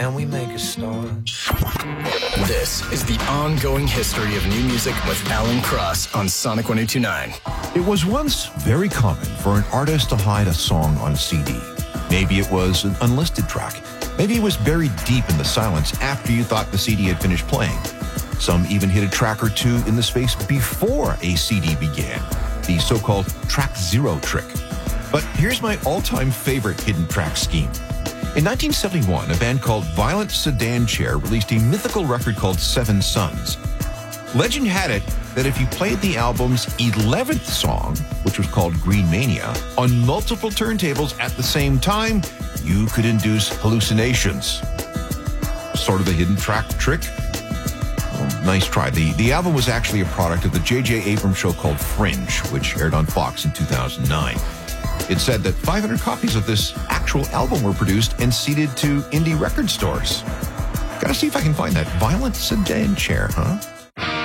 and we make a start. This is the ongoing history of new music with Alan Cross on Sonic 102.9. It was once very common for an artist to hide a song on a CD. Maybe it was an unlisted track. Maybe it was buried deep in the silence after you thought the CD had finished playing. Some even hid a track or two in the space before a CD began, the so-called track zero trick. But here's my all-time favorite hidden track scheme. In 1971, a band called Violent Sedan Chair released a mythical record called Seven Sons. Legend had it that if you played the album's 11th song, which was called Green Mania, on multiple turntables at the same time, you could induce hallucinations. Sort of the hidden track trick. Well, nice try. The album was actually a product of the J.J. Abrams show called Fringe, which aired on Fox in 2009. It said that 500 copies of this actual album were produced and seeded to indie record stores. Gotta see if I can find that Violent Sedan Chair, huh?